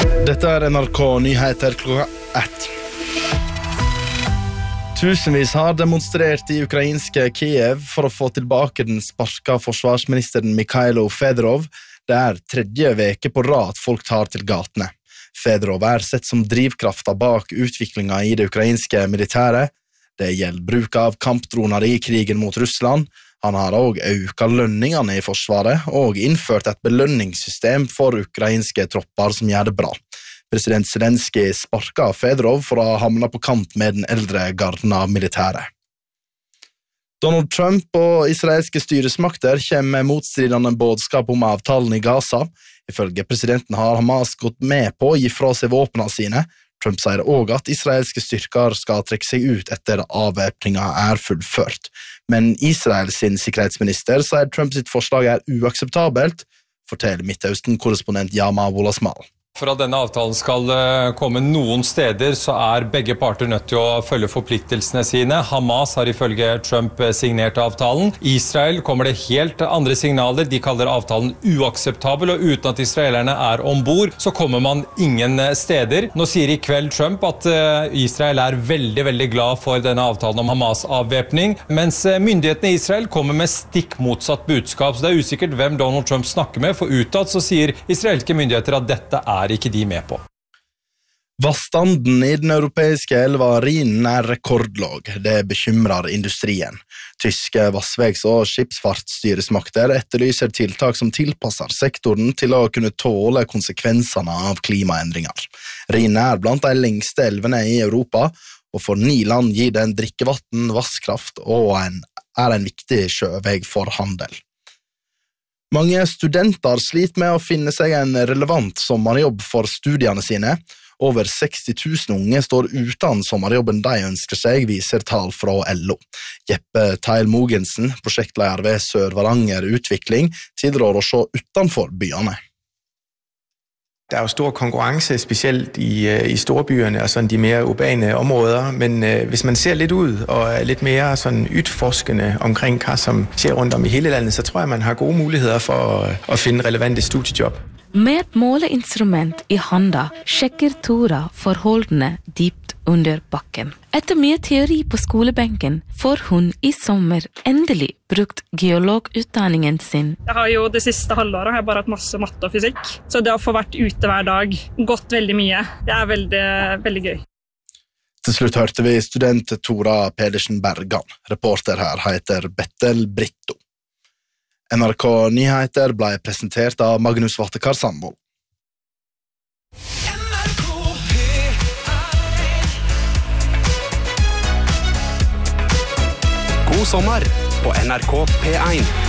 Dette NRK Nyheter klokka 1. Tusenvis har demonstrert i ukrainske Kiev for å få tilbake den sparka forsvarsministeren Mikhailo Fedorov. Det tredje veke på rad folk tar til gatene. Fedorov sett som drivkrafta bak utviklinga i det ukrainske militæret. Det gjelder bruk av kampdroner i krigen mot Russland. Han har også økt lønningene i forsvaret og innført et belønningssystem for ukrainske tropper som gjør det bra. President Zelenskyj sparket Fedorov for å hamne på kant med den eldre garden av militæret. Donald Trump og israelske styresmakter kommer med motstridende budskap om avtalen i Gaza. Ifølge presidenten har Hamas gått med på å gi fra seg våpnene sine. Trump sier også at israelske styrker skal trekke seg ut etter avvæpningen fullført. Men Israels sikkerhetsminister sier Trumps forslag uakseptabelt, forteller Midtøsten-korrespondent Yama Wolasmal. For at denne avtalen skal komme noen steder, så begge parter nødt til å følge forpliktelsene sine. Hamas har ifølge Trump signert avtalen. Israel kommer det helt andre signaler. De kaller avtalen uakseptabel, og uten at israelerne ombord, så kommer man ingen steder. Nå sier i kveld Trump at Israel veldig, veldig glad for denne avtalen om Hamas-avvæpning, mens myndighetene i Israel kommer med stikk motsatt budskap. Så det usikkert hvem Donald Trump snakker med, for utad så sier israelske myndigheter at dette ikke de med på. Vannstanden i den europeiske elva Rhinen rekordlåg. Det bekymrer industrien. Tyske vassvegs- og skipsfartsstyresmakter etterlyser tiltak som tilpasser sektoren til å kunne tåle konsekvensene av klimaendringer. Rhinen blant de lengste elvene i Europa, og for 9 land gir den drikkevann, vasskraft og en viktig sjøveg for handel. Mange studenter sliter med å finne seg en relevant sommerjobb for studiene sine. Over 60 000 unge står uten sommerjobben de ønsker seg, viser tall fra LO. Jeppe Teil Mogensen, prosjektleder ved Sør-Varanger Utvikling, tilrår å se utenfor byene. Der jo stor konkurrence, specielt i storbyerne og sådan de mere urbane områder, men hvis man ser lidt ud og lidt mere sådan utforskende omkring hvad som skjer rundt om i hele landet, så tror jeg man har gode muligheder for at finde relevante studiejobb. Med et måleinstrument i handa sjekker Tora forholdene dypt under bakken. Etter mye teori på skolebenken får hun i sommer endelig brukt geologutdanningen sin. Jeg har jo det siste halvåret bare hatt masse matte og fysikk, så det å få vært ute hver dag, gått veldig mye, det veldig, veldig gøy. Til slutt hørte vi student Tora Pedersen Bergan. Reporter her heter Bettel Britto. NRK Nyheter ble presentert av Magnus Vattekar Sandvold. God sommer på NRK P1.